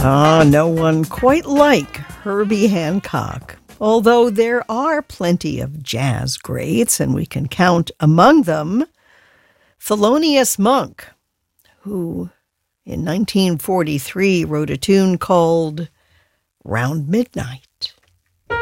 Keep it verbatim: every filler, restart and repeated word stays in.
Ah, no one quite like Herbie Hancock. Although there are plenty of jazz greats, and we can count among them Thelonious Monk, who in nineteen forty-three wrote a tune called Round Midnight.